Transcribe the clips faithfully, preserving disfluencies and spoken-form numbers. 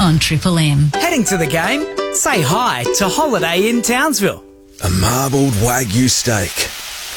on Triple M. Heading to the game? Say hi to Holiday Inn Townsville. A marbled Wagyu steak.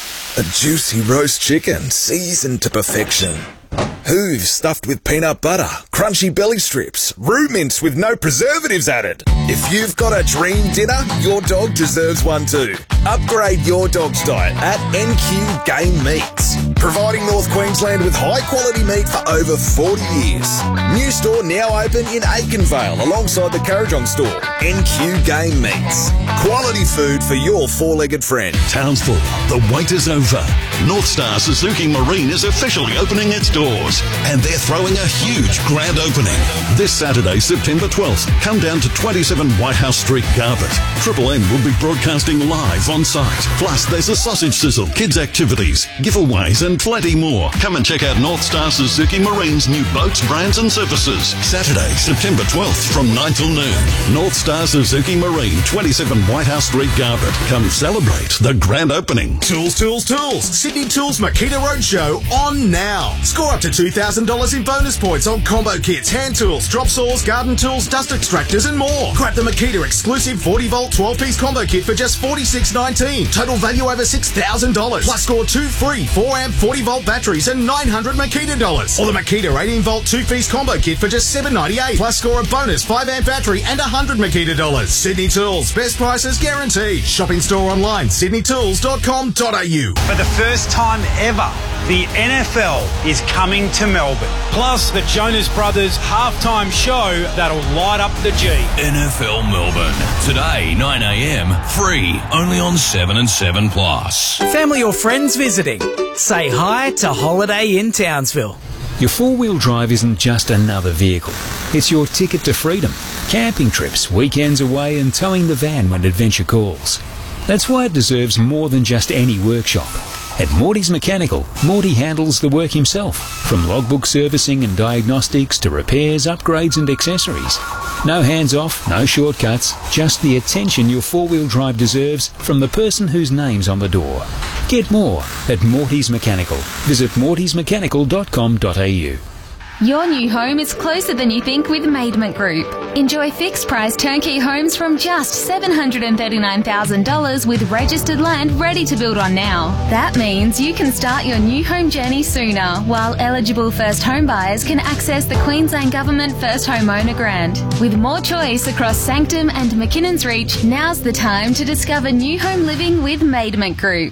A juicy roast chicken seasoned to perfection. Hooves stuffed with peanut butter, crunchy belly strips, roux mince with no preservatives added. If you've got a dream dinner, your dog deserves one too. Upgrade your dog's diet at N Q Game Meats, providing North Queensland with high quality meat for over forty years. New store now open in Aikenvale alongside the Currajong store. N Q Game Meats. Quality food for your four-legged friend. Townsville, the wait is over. North Star Suzuki Marine is officially opening its doors, and they're throwing a huge grand opening. This Saturday, September twelfth, come down to twenty-seven Whitehouse Street, Garbutt. Triple M will be broadcasting live on site. Plus, there's a sausage sizzle, kids activities, giveaways, and plenty more. Come and check out North Star Suzuki Marine's new boats, brands, and services. Saturday, September twelfth, from nine till noon. North Star Suzuki Marine, twenty-seven Whitehouse Street, Garbutt. Come celebrate the grand opening. Tools, tools, tools. Sydney Tools Makita Roadshow on now. Score up to two thousand dollars in bonus points on combo kits, hand tools, drop saws, garden tools, dust extractors, and more. Grab the Makita exclusive forty volt twelve piece combo kit for just forty-six nineteen. Total value over six thousand dollars. Plus score two free four amp forty volt batteries and nine hundred Makita dollars. Or the Makita eighteen volt two piece combo kit for just seven ninety-eight. Plus score a bonus five amp battery and one hundred Makita dollars. Sydney Tools, best prices guaranteed. Shopping store online, sydney tools dot com dot a u. For the first time ever, the N F L is coming to Melbourne. Plus, the Jonas Brothers halftime show that'll light up the G. N F L Melbourne. Today, nine a m, free, only on seven and seven plus. Family or friends visiting? Say hi to Holiday Inn Townsville. Your four-wheel drive isn't just another vehicle. It's your ticket to freedom. Camping trips, weekends away, and towing the van when adventure calls. That's why it deserves more than just any workshop. At Morty's Mechanical, Morty handles the work himself, from logbook servicing and diagnostics to repairs, upgrades and accessories. No hands-off, no shortcuts, just the attention your four-wheel drive deserves from the person whose name's on the door. Get more at Morty's Mechanical. Visit mortys mechanical dot com dot a u. Your new home is closer than you think with Maidment Group. Enjoy fixed-price turnkey homes from just seven hundred thirty-nine thousand dollars with registered land ready to build on now. That means you can start your new home journey sooner, while eligible first home buyers can access the Queensland Government First Homeowner Grant. With more choice across Sanctum and McKinnon's Reach, now's the time to discover new home living with Maidment Group.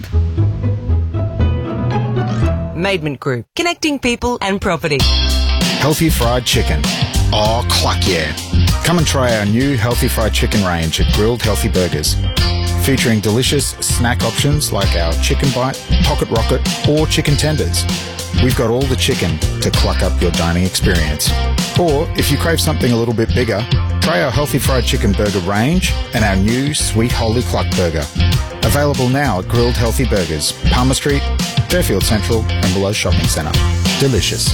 Maidment Group, connecting people and property. Healthy fried chicken. Oh, cluck yeah. Come and try our new Healthy Fried Chicken range at Grilled Healthy Burgers. Featuring delicious snack options like our Chicken Bite, Pocket Rocket or Chicken Tenders. We've got all the chicken to cluck up your dining experience. Or, if you crave something a little bit bigger, try our Healthy Fried Chicken Burger range and our new Sweet Holy Cluck Burger. Available now at Grilled Healthy Burgers, Palmer Street, Fairfield Central and below Shopping Centre. Delicious.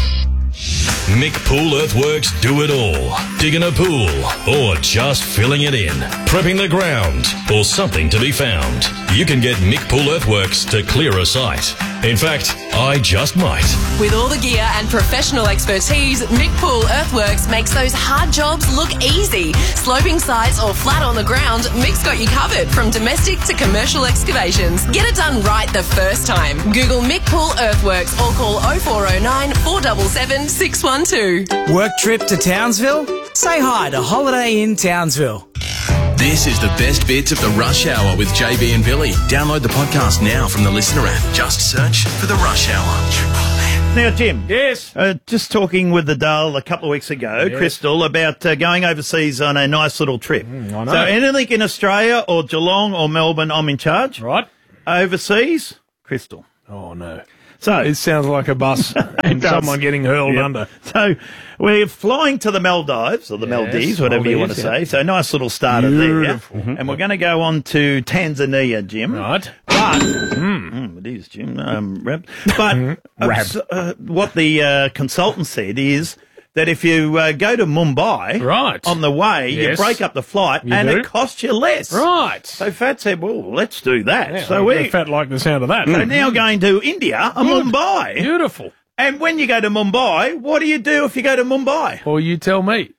Mick Pool Earthworks do it all. Digging a pool or just filling it in. Prepping the ground or something to be found. You can get Mick Pool Earthworks to clear a site. In fact, I just might. With all the gear and professional expertise, Mick Pool Earthworks makes those hard jobs look easy. Sloping sites or flat on the ground, Mick's got you covered from domestic to commercial excavations. Get it done right the first time. Google Mick Pool Earthworks or call oh four oh nine, four seven seven, six one two. Work trip to Townsville? Say hi to Holiday Inn Townsville. This is the best bits of the Rush Hour with J B and Billy. Download the podcast now from the Listener app. Just search for the Rush Hour. Now, Jim. Yes. Uh, just talking with the Dale a couple of weeks ago, yes. Crystal, about uh, going overseas on a nice little trip. Mm, I know. So anything in Australia or Geelong or Melbourne, I'm in charge. Right. Overseas, Crystal. Oh, no. So it sounds like a bus and someone getting hurled yep. under. So we're flying to the Maldives, or the yes, Maldives, whatever Maldives, you want to yeah. say. So nice little starter Beautiful. there. Mm-hmm. And we're going to go on to Tanzania, Jim. Right. But, mm. Mm, it is, Jim, um, rap. But uh, uh, what the uh, consultant said is that if you uh, go to Mumbai right. on the way, yes. you break up the flight you and do. it costs you less. Right. So Fat said, well, let's do that. Yeah, so we we Fat like the sound of that. So now going to India, uh, Mumbai. Beautiful. And when you go to Mumbai, what do you do if you go to Mumbai? Well, you tell me.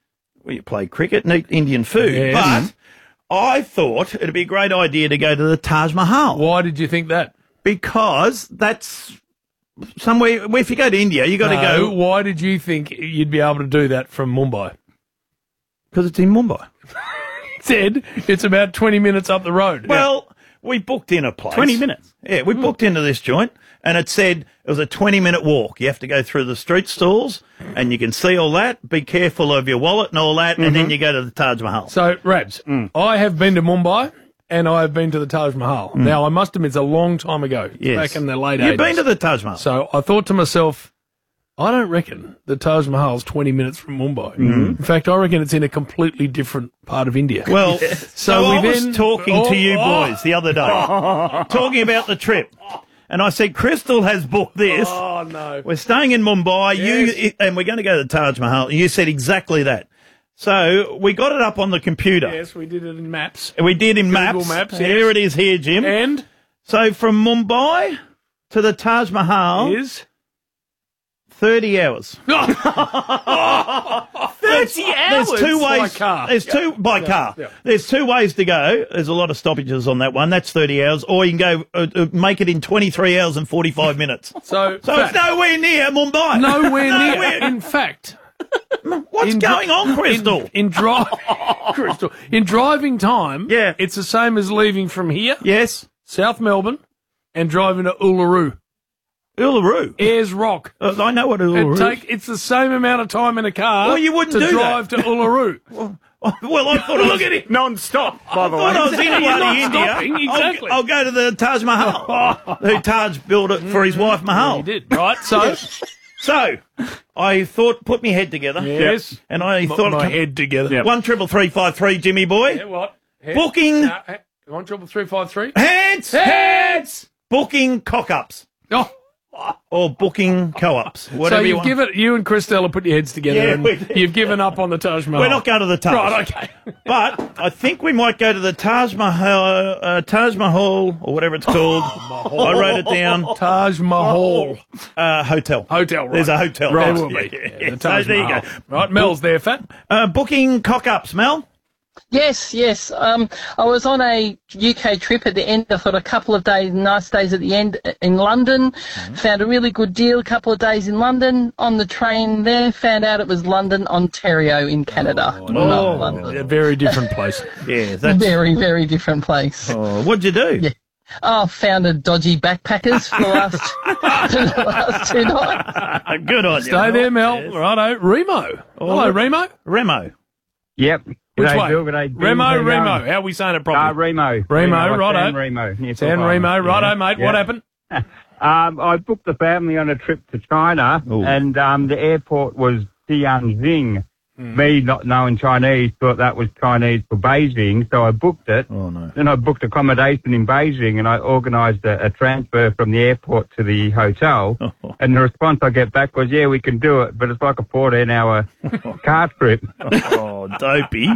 where you play cricket and eat Indian food. Yes. But I thought it'd be a great idea to go to the Taj Mahal. Why did you think that? Because that's somewhere, well, if you go to India, you got to No, go. Why did you think you'd be able to do that from Mumbai? Because it's in Mumbai. Said it's about twenty minutes up the road. Well, we booked in a place. twenty minutes? Yeah, we booked into this joint, and it said it was a twenty-minute walk. You have to go through the street stalls, and you can see all that. Be careful of your wallet and all that, and then you go to the Taj Mahal. So, Rabs, I have been to Mumbai and I have been to the Taj Mahal. Now, I must admit, it's a long time ago. It's Yes. back in the late You've eighties. been to the Taj Mahal. So I thought to myself, I don't reckon the Taj Mahal's twenty minutes from Mumbai. In fact, I reckon it's in a completely different part of India. Well, so, so we I was then talking Oh, to you oh. boys the other day, talking about the trip, and I said, Crystal has booked this. Oh, no. We're staying in Mumbai, Yes. you and we're going to go to the Taj Mahal. And you said exactly that. So we got it up on the computer. Yes, we did it in maps. We did in Google maps. Maps, Here yes. it is here, Jim. And? So from Mumbai to the Taj Mahal is thirty hours. thirty hours? There's two By ways. car. There's two by Yeah, car. yeah. There's two ways to go. There's a lot of stoppages on that one. That's thirty hours, or you can go uh, uh, make it in twenty-three hours and forty-five minutes. So, So fact, it's nowhere near Mumbai. nowhere near. Nowhere. In fact, What's in going dri- on, Crystal? In, in, dri- Crystal, in driving time, Yeah. it's the same as leaving from here, Yes, South Melbourne, and driving to Uluru. Uluru. Ayers Rock. Uh, I know what Uluru And is. take, it's the same amount of time in a car Well, you wouldn't to do drive to Uluru. well, I thought I was, at it. Non-stop, by the I thought I was in You're bloody not India. stopping, exactly. I'll, I'll go to the Taj Mahal. Who Taj built it for his wife Mahal. He did, right? So, So, I thought, put my head together. yes. And I Put thought, my head together. one triple three five three, Jimmy boy. Yeah, what? Head- Booking. Uh, he- one triple three five three. Hands, Heads! booking cock-ups Oh. or booking co-ops, So whatever you you've want. given you and Christella put your heads together Yeah, and we did. you've given up on the Taj Mahal. We're not going to the Taj. Right, okay. But I think we might go to the Taj Mahal, uh, Taj Mahal, or whatever it's called. I wrote it down. Taj Mahal Uh, hotel. Hotel. Right. There's a hotel. There Right. will be. Yeah, Yeah, yeah. the Taj So there you Mahal. go. Right, Mel's there, Fat. Uh, booking cock-ups, Mel. Yes, yes. Um, I was on a U K trip at the end. I thought a couple of days, nice days at the end in London. Mm-hmm. Found a really good deal. A couple of days in London. On the train there, found out it was London, Ontario in Canada. Oh, not London. A very different place. Yeah, that's. Very, very different place. Oh, what'd you do? Yeah. Oh, found a dodgy backpackers for the last, for the last two nights. Good on you. Stay there, Mel. Righto. Remo. Hello, Remo. Remo. Yep. Which G'day, way? Bill. G'day, Jim. Remo, How you Remo. going? How are we saying it Uh, properly? Remo. Remo, like righto. San Remo. near San Port Remo. Island. Righto, Yeah. mate. Yeah. What happened? Um, I booked the family on a trip to China, Ooh. and um, the airport was Tianjin. Hmm. Me, not knowing Chinese, thought that was Chinese for Beijing, so I booked it. Oh, no. Then I booked accommodation in Beijing, and I organised a, a transfer from the airport to the hotel. And the response I get back was, yeah, we can do it, but it's like a fourteen-hour car trip. Oh, dopey.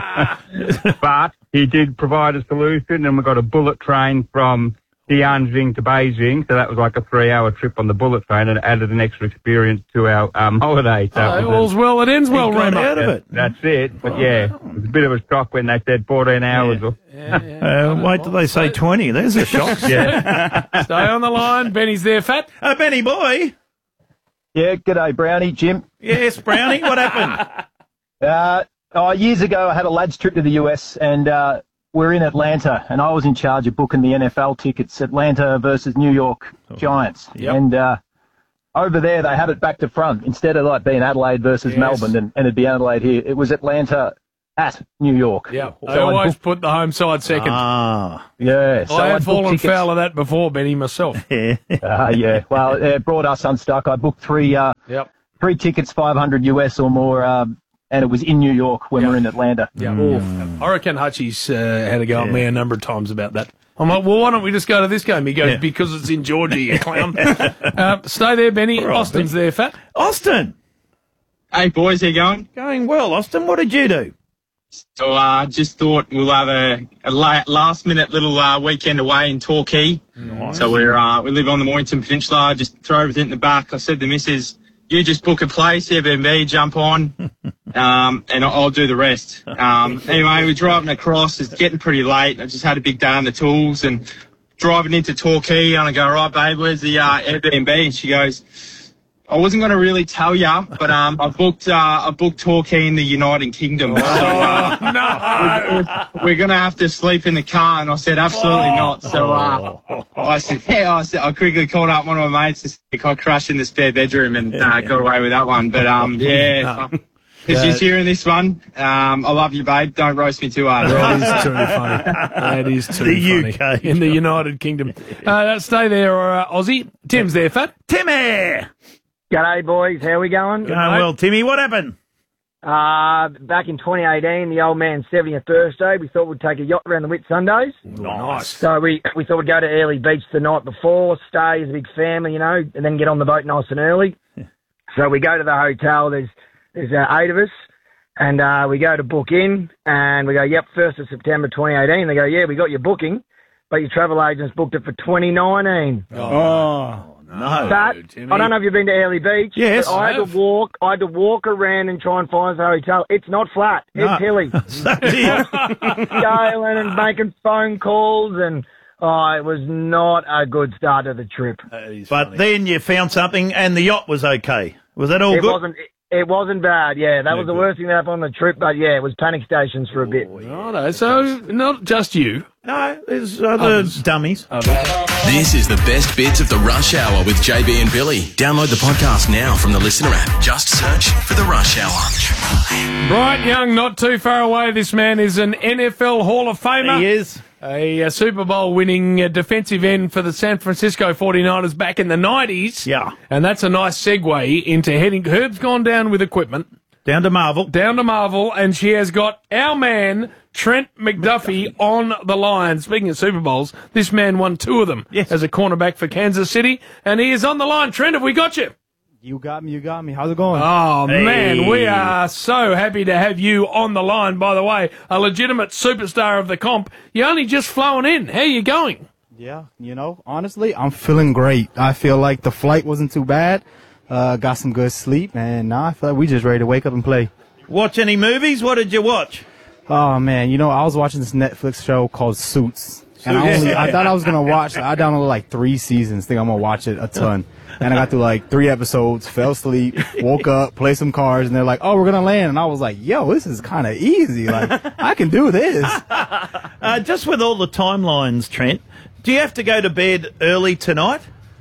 But he did provide a solution, and we got a bullet train from Tianjin to Beijing, so that was like a three-hour trip on the bullet train, and it added an extra experience to our um, holiday. So Oh, it was all's well that ends well, He got Remo. out of it. That's it. But yeah, it was a bit of a shock when they said fourteen hours. Or, Uh, wait till they say twenty. There's a shock. yeah. Stay on the line. Benny's there, Fat. Uh, Benny boy. Yeah, g'day, Brownie, Jim. Yes, Brownie. What happened? Uh, oh, years ago, I had a lads trip to the U S, and uh, we're in Atlanta, and I was in charge of booking the N F L tickets, Atlanta versus New York Giants. Yep. And uh, over there, they had it back to front. Instead of like being Adelaide versus Yes. Melbourne, and, and it'd be Adelaide here, it was Atlanta at New York. Yeah. So I always booked- put the home side second. Ah. yeah. So I I'd have booked fallen tickets. foul of that before, Benny, myself. Yeah. Uh, yeah. Well, it brought us unstuck. I booked three uh, Yep. three tickets, five hundred U S or more, um, and it was in New York when Yeah. we're in Atlanta. Yeah. Oof. I reckon Hutchie's uh, had a go at me a number of times about that. I'm like, well, why don't we just go to this game? He goes, Yeah. because it's in Georgia, you clown. uh, stay there, Benny. All right, Austin's there, Fat. Austin. Hey, boys, how you going? Going well, Austin. What did you do? So I uh, just thought we'll have a, a la- last-minute little uh, weekend away in Torquay. Nice. So we're uh, we live on the Mornington Peninsula. Just throw everything in the back. I said to the missus, you just book a place, Airbnb, jump on, um, and I'll, I'll do the rest. Um, anyway, we're driving across. It's getting pretty late. I just had a big day on the tools and driving into Torquay. And I go, right, babe, where's the uh, Airbnb? And she goes, I wasn't going to really tell you, but um, I booked uh, I booked Torquay in the United Kingdom. So, uh, Oh, no. we're, we're going to have to sleep in the car. And I said, absolutely not. So uh, I said, yeah, I said, I quickly called up one of my mates to say, I crashed in the spare bedroom and uh, got away with that one. But um, yeah, if she's hearing this one, um, I love you, babe. Don't roast me too hard. That is too funny. That is too The funny. U K. In the United Kingdom. Uh, stay there, uh, Aussie. Tim's there, Fat. Timmy! G'day, boys. How we going? Going well, Timmy. What happened? Uh, back in twenty eighteen, the old man's seventieth birthday, we thought we'd take a yacht around the Whit Sundays. Nice. So we we thought we'd go to Early Beach the night before, stay as a big family, you know, and then get on the boat nice and early. So we go to the hotel. There's there's uh, eight of us, and uh, we go to book in, and we go, yep, first of September twenty eighteen. They go, yeah, we got your booking, but your travel agent's booked it for twenty nineteen. Oh, no. But I don't know if you've been to Early Beach. Yes, but I I had to have. walk. I had to walk around and try and find the hotel. It's not flat. It's No. hilly. Scaling and making phone calls, and oh, it was not a good start to the trip. But then you found something, and the yacht was okay. Was that all it good? wasn't. It wasn't bad. Yeah, that was the worst thing that happened on the trip. But yeah, it was panic stations for a bit. Righto. So not just you. No, there's other dummies. This is the best bits of the Rush Hour with J B and Billy. Download the podcast now from the Listener app. Just search for the Rush Hour. Bright Young, not too far away. This man is an N F L Hall of Famer. He is. A, uh Super Bowl winning uh, defensive end for the San Francisco forty-niners back in the nineties. Yeah. And that's a nice segue into heading. Herb's gone down with equipment. Down to Marvel. Down to Marvel, and she has got our man, Trent McDuffie, on the line. Speaking of Super Bowls, this man won two of them Yes. as a cornerback for Kansas City, and he is on the line. Trent, have we got you? You got me, you got me. How's it going? Oh, Hey. man, we are so happy to have you on the line, by the way. A legitimate superstar of the comp. You're only just flowing in. How you going? Yeah, you know, honestly, I'm feeling great. I feel like the flight wasn't too bad. Uh, got some good sleep, and now I feel like we just ready to wake up and play. Watch any movies? What did you watch? Oh, man, you know, I was watching this Netflix show called Suits. And I, only, I thought I was going to watch, I downloaded like three seasons, think I'm going to watch it a ton. And I got through like three episodes, fell asleep, woke up, played some cards, and they're like, oh, we're going to land. And I was like, yo, this is kind of easy. Like, I can do this. Uh, just with all the timelines, Trent, do you have to go to bed early tonight?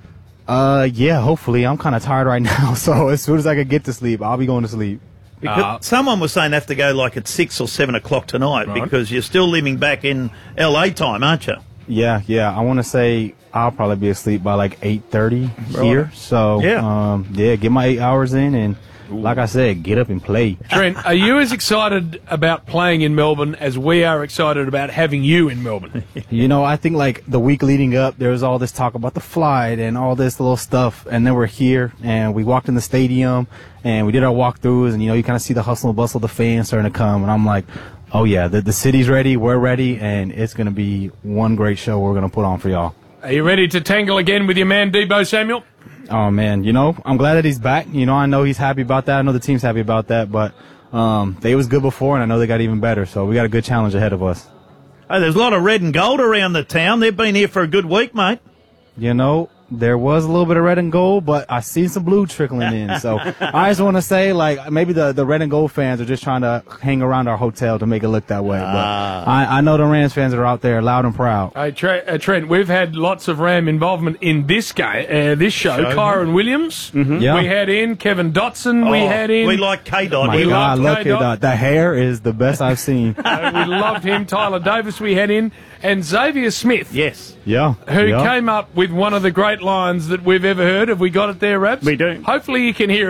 Uh, yeah, hopefully. I'm kind of tired right now. So as soon as I can get to sleep, I'll be going to sleep. Because Uh, someone was saying they have to go like at six or seven o'clock tonight Right. because you're still living back in L A time, aren't you? Yeah, yeah. I want to say I'll probably be asleep by like eight thirty here. So, Yeah. um, yeah, get my eight hours in and, like I said, get up and play. Trent, are you as excited about playing in Melbourne as we are excited about having you in Melbourne? You know, I think like the week leading up, there was all this talk about the flight and all this little stuff. And then we're here and we walked in the stadium and we did our walkthroughs and, you know, you kind of see the hustle and bustle of the fans starting to come. And I'm like, oh, yeah, the, the city's ready. We're ready. And it's going to be one great show we're going to put on for y'all. Are you ready to tangle again with your man, Debo Samuel? Oh, man, you know, I'm glad that he's back. You know, I know he's happy about that. I know the team's happy about that. But um, they was good before, and I know they got even better. So we got a good challenge ahead of us. Oh, there's a lot of red and gold around the town. They've been here for a good week, mate. You know, there was a little bit of red and gold, but I seen some blue trickling in. So I just want to say, like, maybe the, the red and gold fans are just trying to hang around our hotel to make it look that way. Ah. But I, I know the Rams fans are out there loud and proud. Hey, Tre- uh, Trent, we've had lots of Ram involvement in this game, uh, this show. Show. Kyron Williams, Mhm. Yeah. we had in Kevin Dotson. we Oh, had in. we like K-Dot. My We God, loved look at K-Dot. that. The hair is the best I've seen. Uh, we loved him. Tyler Davis, we had in, and Xavier Smith. Yes. Yeah. Who yeah. came up with one of the great lines that we've ever heard. Have we got it there, Rabs? We do. Hopefully you can hear it.